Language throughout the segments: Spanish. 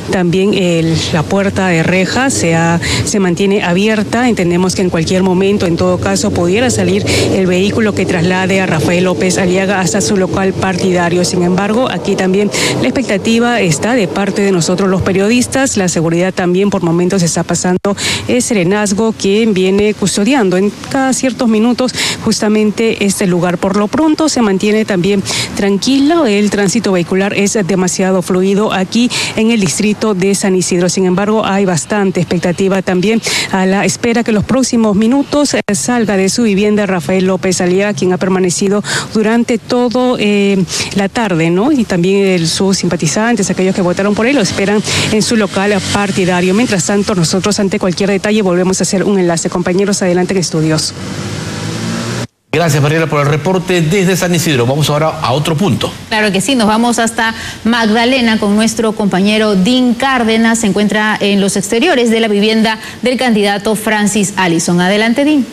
también la puerta de reja se mantiene abierta. Entendemos que en cualquier momento, en todo caso, pudiera salir el vehículo que traslade a Rafael López Aliaga hasta su local partidario. Sin embargo, aquí también la expectativa está de parte de nosotros los periodistas. La seguridad también por momentos está pasando serenazgo, quien viene custodiando en cada ciertos minutos justamente este lugar. Por lo pronto se mantiene también tranquilo, el tránsito vehicular es demasiado fluido aquí en el distrito de San Isidro. Sin embargo, hay bastante expectativa también a la espera que los próximos minutos salga de su vivienda Rafael López Aliaga, quien ha permanecido durante todo la tarde, ¿no? Y también sus simpatizantes, aquellos que votaron por él, lo esperan en su local partidario. Mientras tanto, nosotros ante cualquier detalle volvemos a hacer un enlace. Compañeros, adelante en estudios. Gracias, Mariela, por el reporte desde San Isidro. Vamos ahora a otro punto. Claro que sí, nos vamos hasta Magdalena con nuestro compañero Dean Cárdenas. Se encuentra en los exteriores de la vivienda del candidato Francis Allison. Adelante, Dean.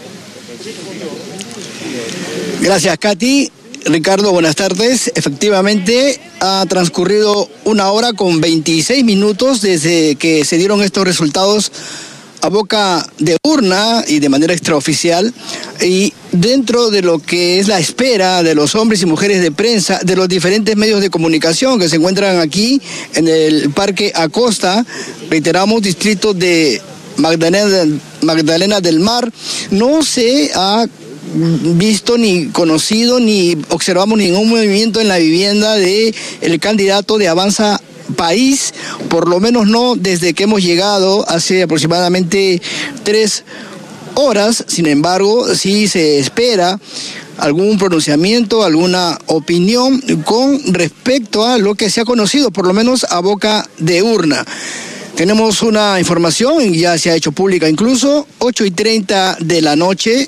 Gracias, Katy. Ricardo, buenas tardes. Efectivamente, ha transcurrido 1 hora con 26 minutos desde que se dieron estos resultados a boca de urna y de manera extraoficial, y dentro de lo que es la espera de los hombres y mujeres de prensa, de los diferentes medios de comunicación que se encuentran aquí en el Parque Acosta, reiteramos, distrito de Magdalena del Mar, no se ha visto ni conocido ni observamos ningún movimiento en la vivienda del candidato de Avanza País, por lo menos no desde que hemos llegado hace aproximadamente 3 horas. Sin embargo, sí se espera algún pronunciamiento, alguna opinión con respecto a lo que se ha conocido, por lo menos a boca de urna. Tenemos una información, ya se ha hecho pública incluso, 8:30 de la noche,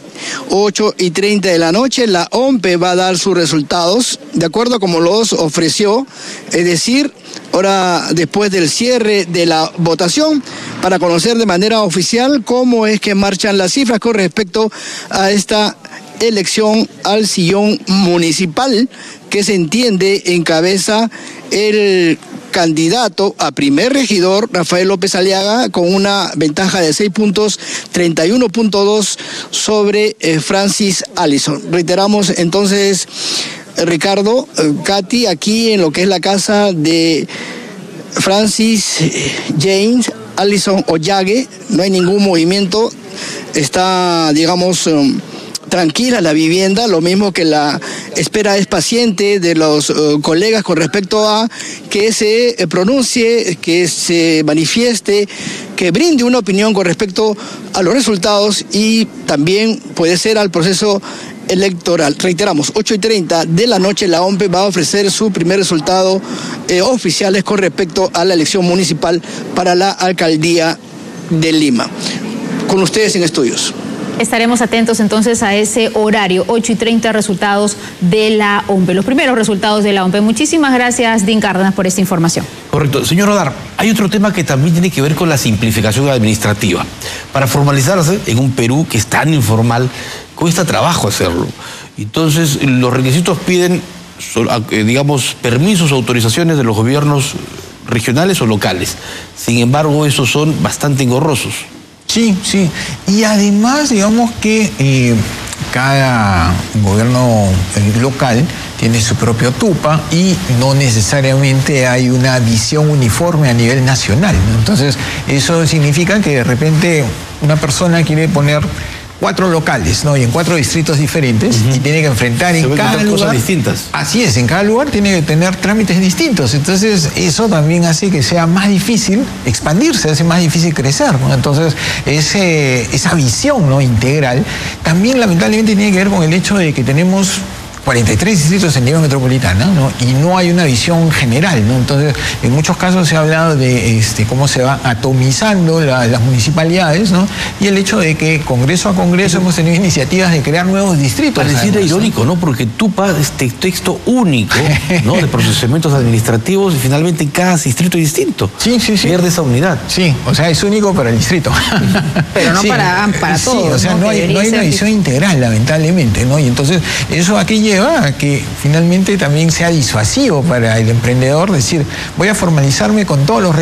la OMPE va a dar sus resultados, de acuerdo a como los ofreció, es decir, ahora después del cierre de la votación, para conocer de manera oficial cómo es que marchan las cifras con respecto a esta elección al sillón municipal que se entiende encabeza el candidato a primer regidor, Rafael López Aliaga, con una ventaja de 6 puntos, 31.2 sobre Francis Allison. Reiteramos entonces, Ricardo, Katy, aquí en lo que es la casa de Francis James Allison Ollague, no hay ningún movimiento, está, digamos, tranquila la vivienda, lo mismo que la espera es paciente de los colegas con respecto a que se pronuncie, que se manifieste, que brinde una opinión con respecto a los resultados y también puede ser al proceso electoral. Reiteramos, 8:30 de la noche la OMPE va a ofrecer su primer resultado oficiales con respecto a la elección municipal para la alcaldía de Lima. Con ustedes en estudios. Estaremos atentos entonces a ese horario, 8:30, resultados de la OMPE, los primeros resultados de la OMPE. Muchísimas gracias, Dean Cárdenas, por esta información. Correcto. Señor Odar, hay otro tema que también tiene que ver con la simplificación administrativa. Para formalizarse en un Perú que es tan informal, cuesta trabajo hacerlo. Entonces, los requisitos piden, digamos, permisos o autorizaciones de los gobiernos regionales o locales. Sin embargo, esos son bastante engorrosos. Sí, sí. Y además, digamos que cada gobierno local tiene su propio TUPA y no necesariamente hay una visión uniforme a nivel nacional, ¿no? Entonces, eso significa que de repente una persona quiere poner 4 locales, ¿no? Y en 4 distritos diferentes, y tiene que enfrentar en cada lugar cosas distintas. Así es, en cada lugar tiene que tener trámites distintos. Entonces, eso también hace que sea más difícil expandirse, hace más difícil crecer, ¿no? Entonces, esa visión, ¿no?, integral también lamentablemente tiene que ver con el hecho de que tenemos 43 distritos en nivel metropolitana, ¿no? Y no hay una visión general, ¿no? Entonces, en muchos casos se ha hablado de cómo se va atomizando las municipalidades, ¿no? Y el hecho de que Congreso a Congreso hemos tenido iniciativas de crear nuevos distritos. Pareciera irónico, ¿no? Porque TUPA es texto único, ¿no?, de procedimientos administrativos y finalmente en cada distrito es distinto. Sí, sí, sí. Pierde esa unidad. Sí, o sea, es único para el distrito. Pero no sí, para todos. Sí, o sea, no hay una visión integral, lamentablemente, ¿no? Y entonces, eso aquí lleva a que finalmente también sea disuasivo para el emprendedor decir, voy a formalizarme con todos los